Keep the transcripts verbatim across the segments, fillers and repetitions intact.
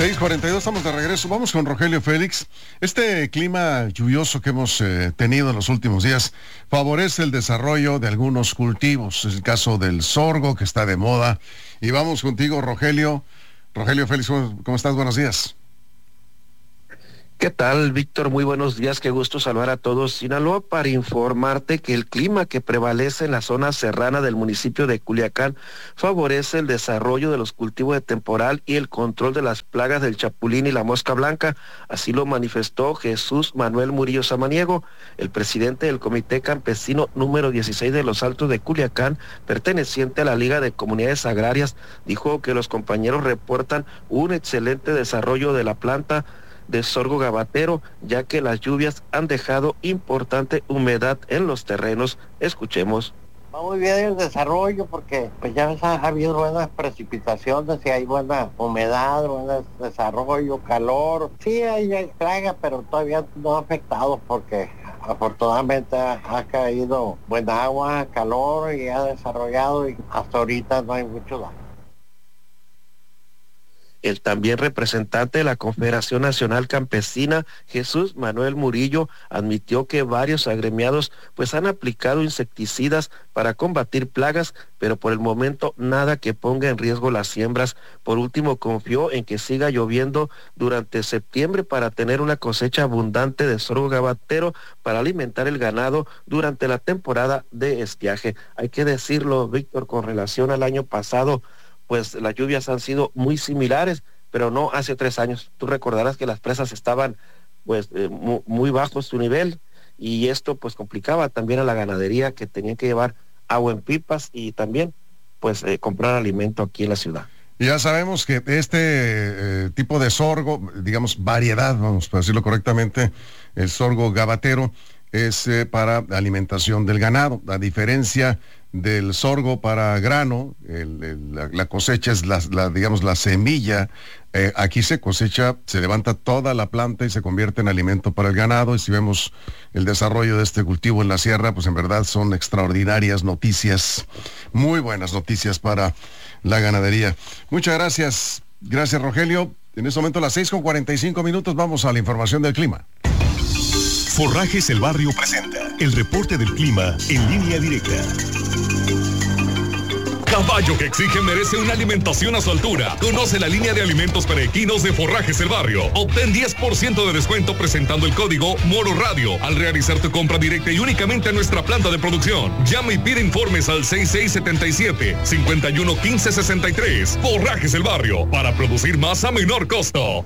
seis cuarenta y dos, estamos de regreso. Vamos con Rogelio Félix. Este clima lluvioso que hemos eh, tenido en los últimos días favorece el desarrollo de algunos cultivos. Es el caso del sorgo, que está de moda. Y vamos contigo, Rogelio. Rogelio Félix, ¿cómo, cómo estás? Buenos días. ¿Qué tal, Víctor? Muy buenos días, qué gusto saludar a todos. Sinaloa, para informarte que el clima que prevalece en la zona serrana del municipio de Culiacán favorece el desarrollo de los cultivos de temporal y el control de las plagas del chapulín y la mosca blanca. Así lo manifestó Jesús Manuel Murillo Samaniego, el presidente del Comité Campesino número dieciséis de Los Altos de Culiacán, perteneciente a la Liga de Comunidades Agrarias. Dijo que los compañeros reportan un excelente desarrollo de la planta de sorgo gabatero, ya que las lluvias han dejado importante humedad en los terrenos. Escuchemos. Va muy bien el desarrollo porque pues ya ha habido buenas precipitaciones y hay buena humedad, buen desarrollo, calor. Sí hay, hay plaga, pero todavía no ha afectado porque afortunadamente ha, ha caído buena agua, calor y ha desarrollado y hasta ahorita no hay mucho daño. El también representante de la Confederación Nacional Campesina, Jesús Manuel Murillo, admitió que varios agremiados pues han aplicado insecticidas para combatir plagas, pero por el momento nada que ponga en riesgo las siembras. Por último, confió en que siga lloviendo durante septiembre para tener una cosecha abundante de sorgo gabatero para alimentar el ganado durante la temporada de estiaje. Hay que decirlo, Víctor, con relación al año pasado, pues las lluvias han sido muy similares, pero no hace tres años. Tú recordarás que las presas estaban pues eh, muy, muy bajo su nivel y esto pues complicaba también a la ganadería, que tenían que llevar agua en pipas y también pues eh, comprar alimento aquí en la ciudad. Ya sabemos que este eh, tipo de sorgo, digamos variedad, vamos a decirlo correctamente, el sorgo gabatero, es eh, para alimentación del ganado, a diferencia del sorgo para grano. El, el, la, la cosecha es la, la, digamos, la semilla. Eh, aquí se cosecha, se levanta toda la planta y se convierte en alimento para el ganado. Y si vemos el desarrollo de este cultivo en la sierra, pues en verdad son extraordinarias noticias, muy buenas noticias para la ganadería. Muchas gracias, gracias Rogelio. En este momento a las seis con cuarenta y cinco minutos vamos a la información del clima. Forrajes El Barrio presenta el reporte del clima en línea directa. Caballo que exige merece una alimentación a su altura. Conoce la línea de alimentos para equinos de Forrajes El Barrio. Obtén diez por ciento de descuento presentando el código Moro Radio al realizar tu compra directa y únicamente a nuestra planta de producción. Llama y pide informes al seis seis siete siete, cinco uno uno, uno cinco seis tres. Forrajes El Barrio, para producir más a menor costo.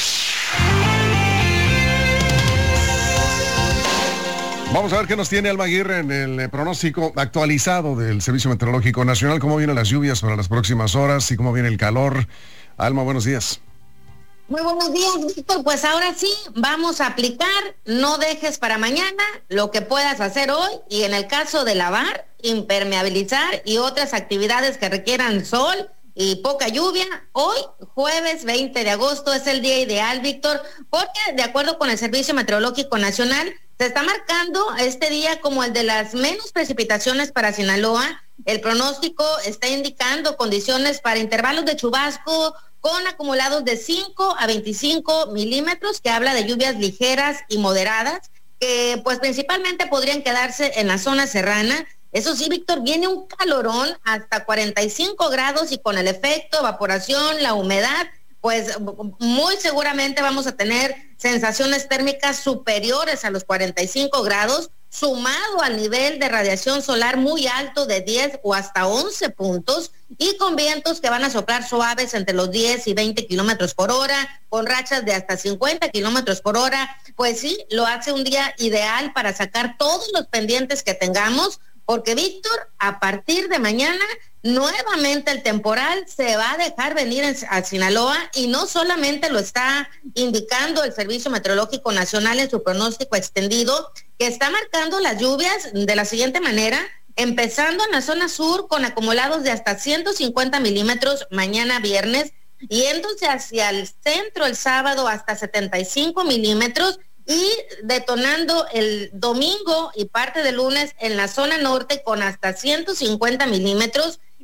Vamos a ver qué nos tiene Alma Aguirre en el pronóstico actualizado del Servicio Meteorológico Nacional, cómo vienen las lluvias para las próximas horas y cómo viene el calor. Alma, buenos días. Muy buenos días, Víctor. Pues ahora sí, vamos a aplicar, no dejes para mañana lo que puedas hacer hoy, y en el caso de lavar, impermeabilizar y otras actividades que requieran sol y poca lluvia, hoy, jueves veinte de agosto, es el día ideal, Víctor, porque de acuerdo con el Servicio Meteorológico Nacional, se está marcando este día como el de las menos precipitaciones para Sinaloa. El pronóstico está indicando condiciones para intervalos de chubasco con acumulados de cinco a veinticinco milímetros, que habla de lluvias ligeras y moderadas, que pues principalmente podrían quedarse en la zona serrana. Eso sí, Víctor, viene un calorón hasta cuarenta y cinco grados y con el efecto evaporación, la humedad, pues muy seguramente vamos a tener sensaciones térmicas superiores a los cuarenta y cinco grados, sumado al nivel de radiación solar muy alto de diez o hasta once puntos, y con vientos que van a soplar suaves entre los diez y veinte kilómetros por hora, con rachas de hasta cincuenta kilómetros por hora. Pues sí, lo hace un día ideal para sacar todos los pendientes que tengamos, porque, Víctor, a partir de mañana nuevamente el temporal se va a dejar venir en, a Sinaloa, y no solamente lo está indicando el Servicio Meteorológico Nacional en su pronóstico extendido, que está marcando las lluvias de la siguiente manera, empezando en la zona sur con acumulados de hasta ciento cincuenta milímetros mañana viernes, yéndose hacia el centro el sábado hasta setenta y cinco milímetros, y detonando el domingo y parte del lunes en la zona norte con hasta ciento cincuenta milímetros,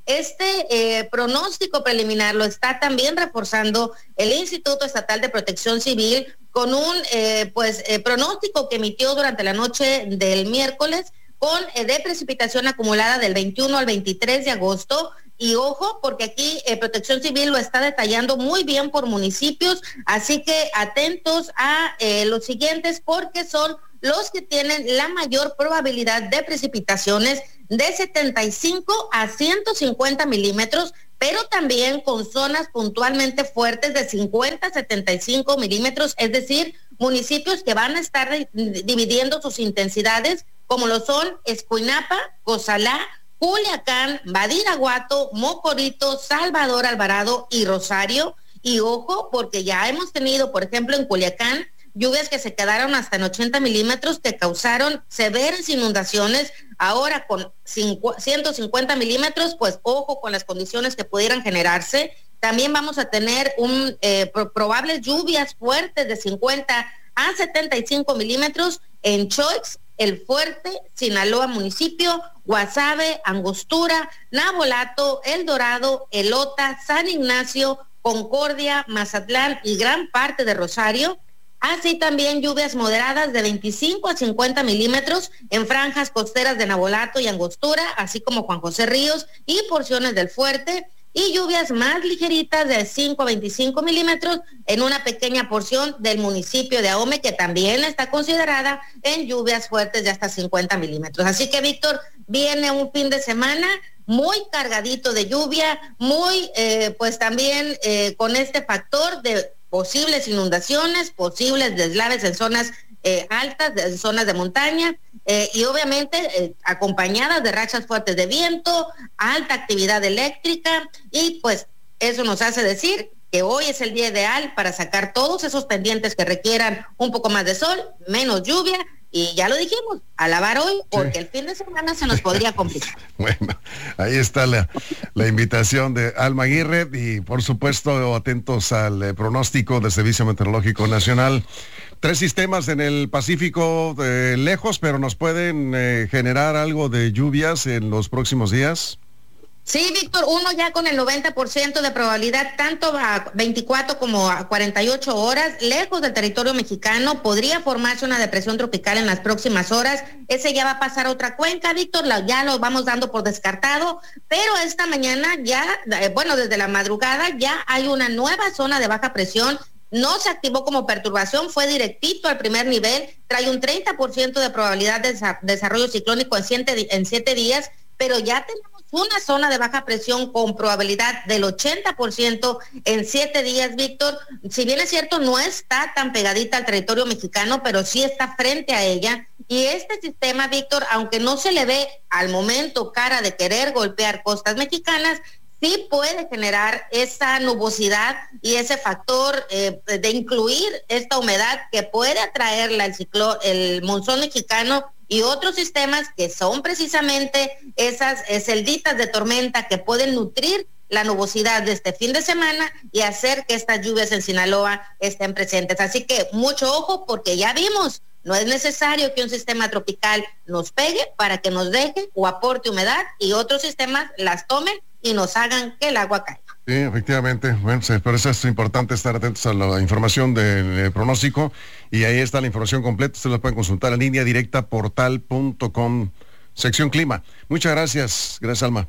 Este eh, pronóstico preliminar lo está también reforzando el Instituto Estatal de Protección Civil con un eh, pues eh, pronóstico que emitió durante la noche del miércoles con eh, de precipitación acumulada del veintiuno al veintitrés de agosto. Y ojo, porque aquí eh, Protección Civil lo está detallando muy bien por municipios, así que atentos a eh, los siguientes, porque son los que tienen la mayor probabilidad de precipitaciones de setenta y cinco a ciento cincuenta milímetros, pero también con zonas puntualmente fuertes de cincuenta a setenta y cinco milímetros, es decir, municipios que van a estar dividiendo sus intensidades, como lo son Escuinapa, Cozalá, Culiacán, Badiraguato, Mocorito, Salvador Alvarado y Rosario. Y ojo, porque ya hemos tenido, por ejemplo, en Culiacán, lluvias que se quedaron hasta en ochenta milímetros que causaron severas inundaciones. Ahora con ciento cincuenta milímetros, pues ojo con las condiciones que pudieran generarse. También vamos a tener un eh, pro probables lluvias fuertes de cincuenta a setenta y cinco milímetros en Choix, El Fuerte, Sinaloa municipio, Guasave, Angostura, Navolato, El Dorado, Elota, San Ignacio, Concordia, Mazatlán y gran parte de Rosario. Así también lluvias moderadas de veinticinco a cincuenta milímetros en franjas costeras de Navolato y Angostura, así como Juan José Ríos y porciones del Fuerte, y lluvias más ligeritas de cinco a veinticinco milímetros en una pequeña porción del municipio de Ahome, que también está considerada en lluvias fuertes de hasta cincuenta milímetros. Así que, Víctor, viene un fin de semana muy cargadito de lluvia, muy eh, pues también eh, con este factor de posibles inundaciones, posibles deslaves en zonas eh, altas, en zonas de montaña, eh, y obviamente eh, acompañadas de rachas fuertes de viento, alta actividad eléctrica, y pues eso nos hace decir que hoy es el día ideal para sacar todos esos pendientes que requieran un poco más de sol, menos lluvia. Y ya lo dijimos, a lavar hoy, porque sí, el fin de semana se nos podría complicar. Bueno, ahí está la, la invitación de Alma Aguirre, y por supuesto atentos al eh, pronóstico del Servicio Meteorológico Nacional. Tres sistemas en el Pacífico eh, lejos, pero nos pueden eh, generar algo de lluvias en los próximos días. Sí, Víctor, uno ya con el noventa por ciento de probabilidad, tanto a veinticuatro como a cuarenta y ocho horas, lejos del territorio mexicano, podría formarse una depresión tropical en las próximas horas. Ese ya va a pasar a otra cuenca, Víctor, la, ya lo vamos dando por descartado, pero esta mañana ya, eh, bueno, desde la madrugada ya hay una nueva zona de baja presión. No se activó como perturbación, fue directito al primer nivel, trae un treinta por ciento de probabilidad de desarrollo ciclónico en siete, en siete días, pero ya tenemos una zona de baja presión con probabilidad del ochenta por ciento en siete días, Víctor. Si bien es cierto, no está tan pegadita al territorio mexicano, pero sí está frente a ella. Y este sistema, Víctor, aunque no se le ve al momento cara de querer golpear costas mexicanas, sí puede generar esa nubosidad y ese factor eh, de incluir esta humedad que puede atraerla el ciclón, el monzón mexicano y otros sistemas que son precisamente esas eh, celditas de tormenta que pueden nutrir la nubosidad de este fin de semana y hacer que estas lluvias en Sinaloa estén presentes. Así que mucho ojo, porque ya vimos, no es necesario que un sistema tropical nos pegue para que nos deje o aporte humedad y otros sistemas las tomen y nos hagan que el agua caiga. Sí, efectivamente. Bueno, por eso es importante estar atentos a la información del eh, pronóstico, y ahí está la información completa. Ustedes la pueden consultar en línea directa, portal punto com, sección clima. Muchas gracias. Gracias, Alma.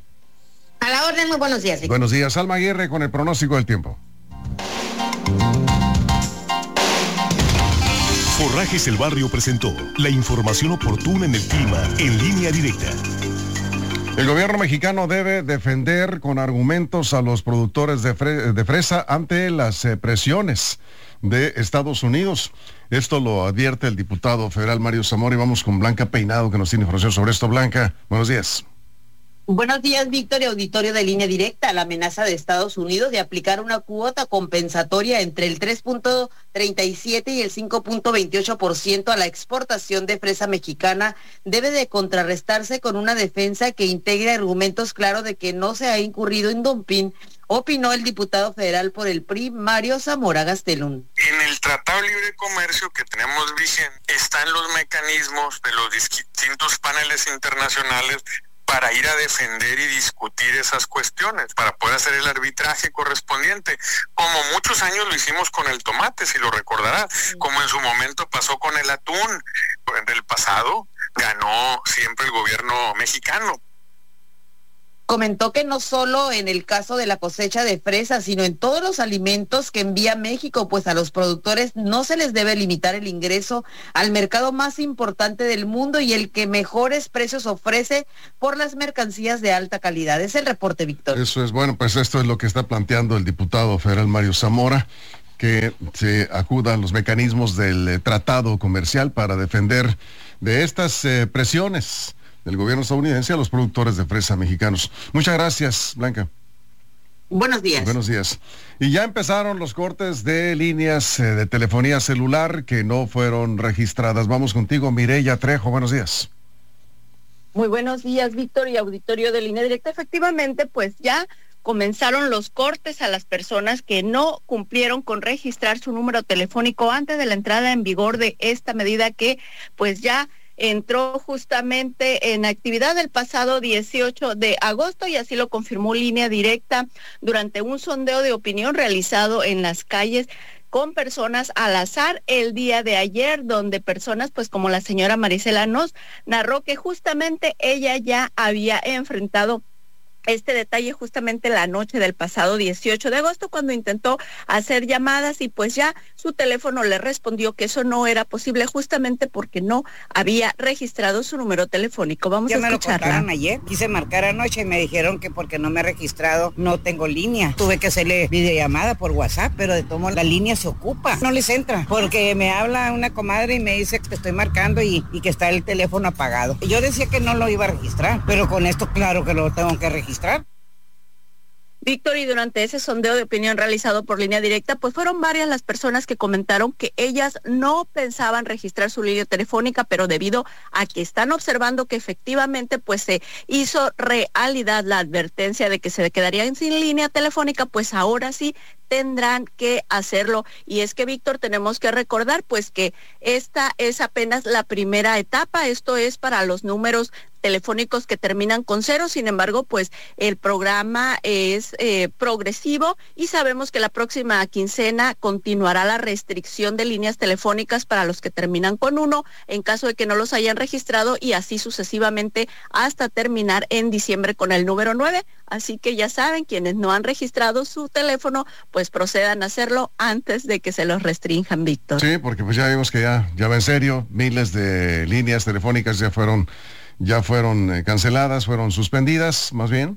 A la orden, muy buenos días. Buenos días, Alma Aguirre, con el pronóstico del tiempo. Forrajes El Barrio presentó la información oportuna en el clima en línea directa. El gobierno mexicano debe defender con argumentos a los productores de, fre de fresa ante las eh, presiones de Estados Unidos. Esto lo advierte el diputado federal Mario Zamora, y vamos con Blanca Peinado, que nos tiene información sobre esto. Blanca, buenos días. Buenos días, Víctor y auditorio de Línea Directa. La amenaza de Estados Unidos de aplicar una cuota compensatoria entre el tres punto treinta y siete y el cinco punto veintiocho por ciento a la exportación de fresa mexicana debe de contrarrestarse con una defensa que integre argumentos claros de que no se ha incurrido en dumping, opinó el diputado federal por el P R I, Mario Zamora Gastelum. En el Tratado de Libre Comercio que tenemos vigente están los mecanismos de los distintos paneles internacionales para ir a defender y discutir esas cuestiones, para poder hacer el arbitraje correspondiente, como muchos años lo hicimos con el tomate, si lo recordarás, como en su momento pasó con el atún. En el pasado ganó siempre el gobierno mexicano. Comentó que no solo en el caso de la cosecha de fresas, sino en todos los alimentos que envía México, pues a los productores no se les debe limitar el ingreso al mercado más importante del mundo y el que mejores precios ofrece por las mercancías de alta calidad. Es el reporte, Víctor. Eso es, bueno, pues esto es lo que está planteando el diputado federal Mario Zamora, que se acudan los mecanismos del eh, tratado comercial para defender de estas eh, presiones del gobierno estadounidense a los productores de fresa mexicanos. Muchas gracias, Blanca. Buenos días. Buenos días. Y ya empezaron los cortes de líneas eh, de telefonía celular que no fueron registradas. Vamos contigo, Mireya Trejo. Buenos días. Muy buenos días, Víctor y auditorio de Línea Directa. Efectivamente, pues ya comenzaron los cortes a las personas que no cumplieron con registrar su número telefónico antes de la entrada en vigor de esta medida que pues ya entró justamente en actividad el pasado dieciocho de agosto y así lo confirmó Línea Directa durante un sondeo de opinión realizado en las calles con personas al azar el día de ayer, donde personas pues como la señora Marisela nos narró que justamente ella ya había enfrentado este detalle justamente la noche del pasado dieciocho de agosto cuando intentó hacer llamadas y pues ya su teléfono le respondió que eso no era posible justamente porque no había registrado su número telefónico. Vamos ya a escucharla. Ya me lo contaron ayer, quise marcar anoche y me dijeron que porque no me he registrado no tengo línea. Tuve que hacerle videollamada por WhatsApp, pero de todo modo la línea se ocupa, no les entra, porque me habla una comadre y me dice que estoy marcando y, y que está el teléfono apagado. Yo decía que no lo iba a registrar, pero con esto claro que lo tengo que registrar. Víctor, y durante ese sondeo de opinión realizado por Línea Directa, pues fueron varias las personas que comentaron que ellas no pensaban registrar su línea telefónica, pero debido a que están observando que efectivamente pues se hizo realidad la advertencia de que se quedarían sin línea telefónica, pues ahora sí tendrán que hacerlo. Y es que, Víctor, tenemos que recordar pues que esta es apenas la primera etapa, esto es para los números telefónicos que terminan con cero, sin embargo, pues el programa es eh, progresivo y sabemos que la próxima quincena continuará la restricción de líneas telefónicas para los que terminan con uno, en caso de que no los hayan registrado y así sucesivamente hasta terminar en diciembre con el número nueve. Así que ya saben, quienes no han registrado su teléfono, pues procedan a hacerlo antes de que se los restrinjan, Víctor. Sí, porque pues ya vimos que ya, ya va en serio, miles de líneas telefónicas ya fueron ya fueron eh, canceladas, fueron suspendidas, más bien.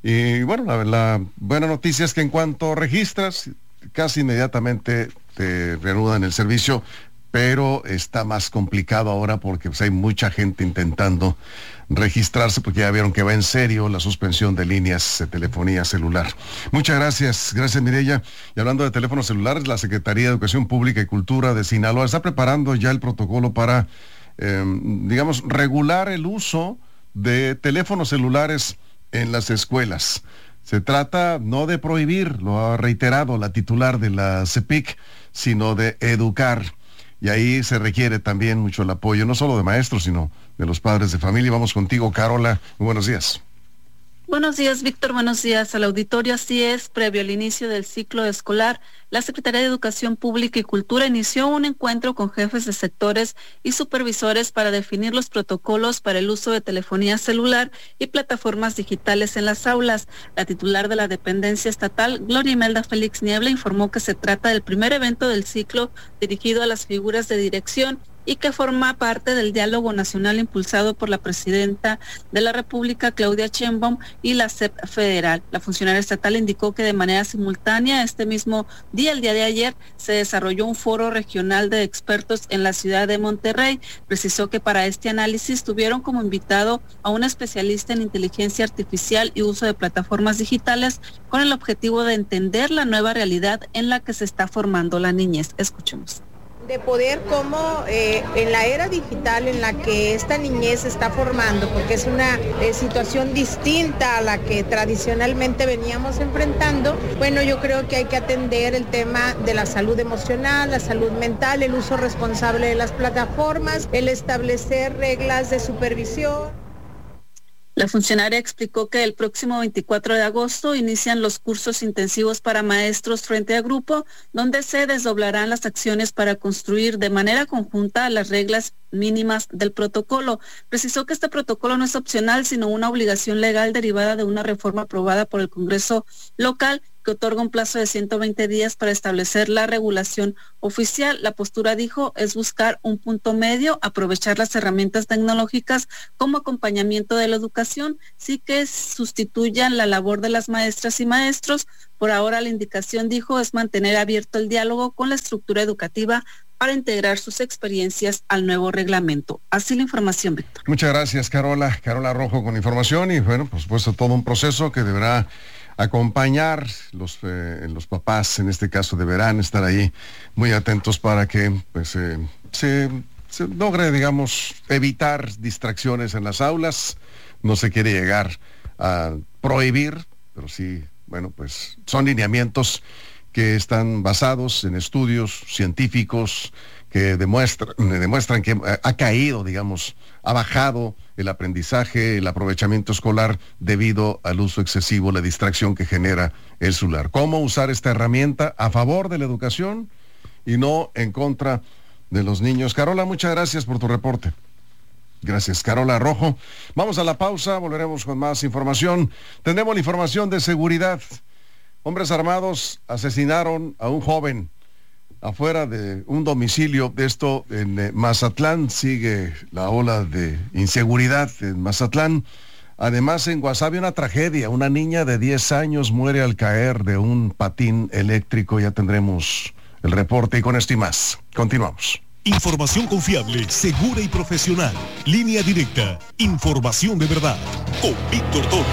Y bueno, la, la buena noticia es que en cuanto registras, casi inmediatamente te reanudan el servicio, pero está más complicado ahora porque pues, hay mucha gente intentando registrarse porque ya vieron que va en serio la suspensión de líneas de telefonía celular. Muchas gracias, gracias Mireya. Y hablando de teléfonos celulares, la Secretaría de Educación Pública y Cultura de Sinaloa está preparando ya el protocolo para Eh, digamos, regular el uso de teléfonos celulares en las escuelas. Se trata no de prohibir, lo ha reiterado la titular de la C E P I C, sino de educar. Y ahí se requiere también mucho el apoyo, no solo de maestros, sino de los padres de familia. Vamos contigo, Carola. Muy buenos días. Buenos días, Víctor. Buenos días al auditorio. Así es, previo al inicio del ciclo escolar, la Secretaría de Educación Pública y Cultura inició un encuentro con jefes de sectores y supervisores para definir los protocolos para el uso de telefonía celular y plataformas digitales en las aulas. La titular de la dependencia estatal, Gloria Imelda Félix Niebla, informó que se trata del primer evento del ciclo dirigido a las figuras de dirección y que forma parte del diálogo nacional impulsado por la presidenta de la República, Claudia Sheinbaum, y la S E P federal. La funcionaria estatal indicó que de manera simultánea, este mismo día, el día de ayer, se desarrolló un foro regional de expertos en la ciudad de Monterrey. Precisó que para este análisis tuvieron como invitado a un especialista en inteligencia artificial y uso de plataformas digitales con el objetivo de entender la nueva realidad en la que se está formando la niñez. Escuchemos. De poder como eh, en la era digital en la que esta niñez se está formando, porque es una eh, situación distinta a la que tradicionalmente veníamos enfrentando, bueno, yo creo que hay que atender el tema de la salud emocional, la salud mental, el uso responsable de las plataformas, el establecer reglas de supervisión. La funcionaria explicó que el próximo veinticuatro de agosto inician los cursos intensivos para maestros frente a grupo, donde se desdoblarán las acciones para construir de manera conjunta las reglas mínimas del protocolo. Precisó que este protocolo no es opcional, sino una obligación legal derivada de una reforma aprobada por el Congreso local que otorga un plazo de ciento veinte días para establecer la regulación oficial. La postura, dijo, es buscar un punto medio, aprovechar las herramientas tecnológicas como acompañamiento de la educación, sí que sustituyan la labor de las maestras y maestros. Por ahora la indicación, dijo, es mantener abierto el diálogo con la estructura educativa para integrar sus experiencias al nuevo reglamento. Así la información, Víctor. Muchas gracias, Carola. Carola Rojo con información y, bueno, por supuesto, todo un proceso que deberá acompañar. Los, eh, los papás, en este caso, deberán estar ahí muy atentos para que pues, eh, se, se logre, digamos, evitar distracciones en las aulas. No se quiere llegar a prohibir, pero sí, bueno, pues son lineamientos que están basados en estudios científicos que demuestran, demuestran que ha caído, digamos, ha bajado el aprendizaje, el aprovechamiento escolar debido al uso excesivo, la distracción que genera el celular. ¿Cómo usar esta herramienta a favor de la educación y no en contra de los niños? Carola, muchas gracias por tu reporte. Gracias, Carola Rojo. Vamos a la pausa, volveremos con más información. Tendremos la información de seguridad. Hombres armados asesinaron a un joven afuera de un domicilio. De esto en eh, Mazatlán. Sigue la ola de inseguridad en Mazatlán. Además, en Guasave una tragedia. Una niña de diez años muere al caer de un patín eléctrico. Ya tendremos el reporte y con esto y más. Continuamos. Información confiable, segura y profesional. Línea directa. Información de verdad. Con Víctor Torres.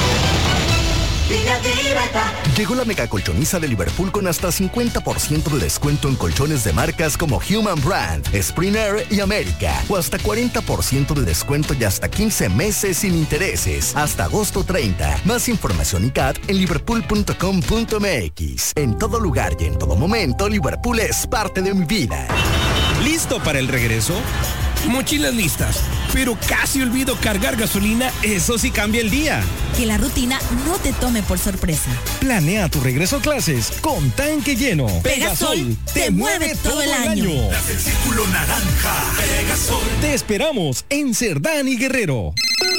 Llegó la mega colchoniza de Liverpool con hasta cincuenta por ciento de descuento en colchones de marcas como Human Brand, Springer y América. O hasta cuarenta por ciento de descuento y hasta quince meses sin intereses. Hasta agosto treinta. Más información y C A T en liverpool punto com punto m x. En todo lugar y en todo momento, Liverpool es parte de mi vida. ¿Listo para el regreso? Mochilas listas, pero casi olvido cargar gasolina. Eso sí cambia el día. Que la rutina no te tome por sorpresa. Planea tu regreso a clases con tanque lleno. Pegasol te mueve todo el año. Das el círculo naranja. Pegasol. Te esperamos en Cerdán y Guerrero.